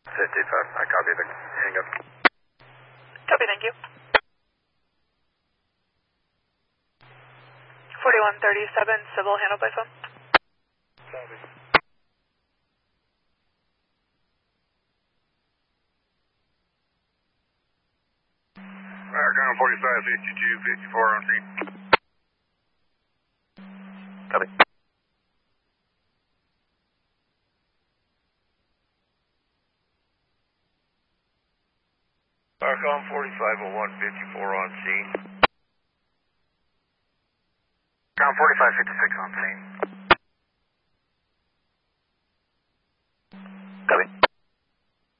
55, I copy the hang up. Copy, thank you. 4137, civil, handled by phone. Copy. Ground 45, 52, 54 on scene. Copy. Firecom 4501, 54 on scene. Ground 45, 56 on scene.